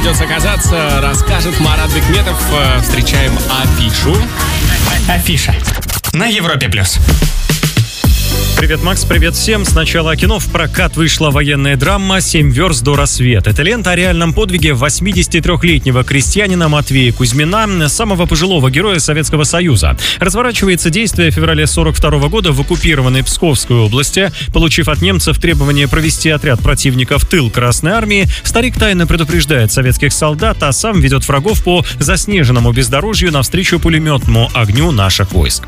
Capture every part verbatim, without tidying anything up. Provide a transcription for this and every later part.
придется оказаться, расскажет Марат Бекметов. Встречаем афишу. Афиша на Европе плюс. Привет, Макс, привет всем. Сначала о кино. В прокат вышла военная драма «Семь верст до рассвета». Это лента о реальном подвиге восьмидесятитрёхлетнего крестьянина Матвея Кузьмина, самого пожилого героя Советского Союза. Разворачивается действие в феврале сорок второго года в оккупированной Псковской области. Получив от немцев требование провести отряд противника в тыл Красной Армии, старик тайно предупреждает советских солдат, а сам ведет врагов по заснеженному бездорожью навстречу пулеметному огню наших войск.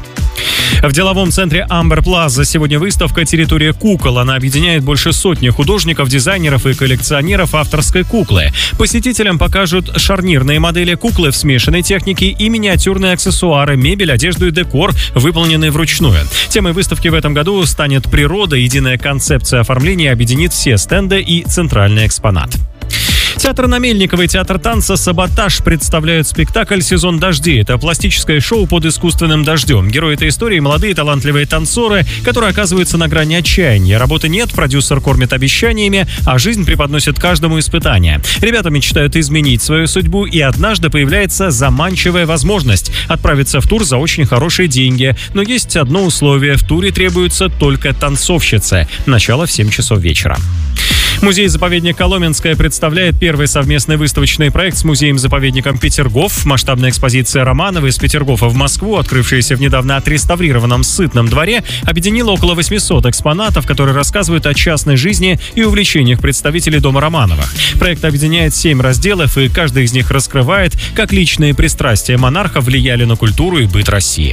В деловом центре Амбер Плаза сегодня выставка «Территория кукол». Она объединяет больше сотни художников, дизайнеров и коллекционеров авторской куклы. Посетителям покажут шарнирные модели куклы в смешанной технике и миниатюрные аксессуары, мебель, одежду и декор, выполненные вручную. Темой выставки в этом году станет природа. Единая концепция оформления объединит все стенды и центральный экспонат. Театр на Мельниковой, театр танца «Саботаж» представляют спектакль «Сезон дождей». Это пластическое шоу под искусственным дождем. Герои этой истории – молодые талантливые танцоры, которые оказываются на грани отчаяния. Работы нет, продюсер кормит обещаниями, а жизнь преподносит каждому испытания. Ребята мечтают изменить свою судьбу, и однажды появляется заманчивая возможность отправиться в тур за очень хорошие деньги. Но есть одно условие – в туре требуются только танцовщицы. Начало в семь часов вечера. Музей-заповедник Коломенское представляет первый совместный выставочный проект с музеем-заповедником Петергоф. Масштабная экспозиция Романова из Петергофа в Москву, открывшаяся в недавно отреставрированном Сытном дворе, объединила около восьмисот экспонатов, которые рассказывают о частной жизни и увлечениях представителей дома Романовых. Проект объединяет семь разделов, и каждый из них раскрывает, как личные пристрастия монарха влияли на культуру и быт России.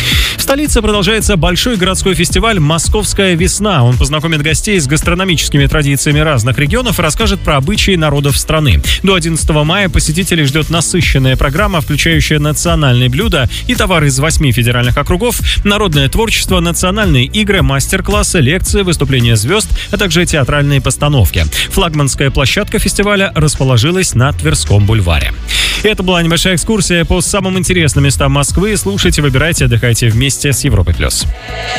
В столице продолжается большой городской фестиваль «Московская весна». Он познакомит гостей с гастрономическими традициями разных регионов и расскажет про обычаи народов страны. До одиннадцатого мая посетителей ждет насыщенная программа, включающая национальные блюда и товары из восьми федеральных округов, народное творчество, национальные игры, мастер-классы, лекции, выступления звезд, а также театральные постановки. Флагманская площадка фестиваля расположилась на Тверском бульваре. Это была небольшая экскурсия по самым интересным местам Москвы. Слушайте, выбирайте, отдыхайте вместе с Европой+.